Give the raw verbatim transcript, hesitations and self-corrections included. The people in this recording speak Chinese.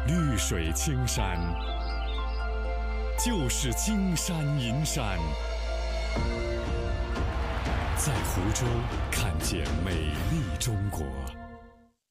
绿水青山就是金山银山，在湖州看见美丽中国。